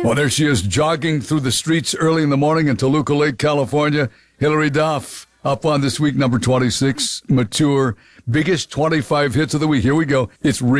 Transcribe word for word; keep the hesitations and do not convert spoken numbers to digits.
Well, there she is, jogging through the streets early in the morning in Toluca Lake, California. Hilary Duff up on this week, number twenty-six, Mature. Biggest twenty-five hits of the week. Here we go. It's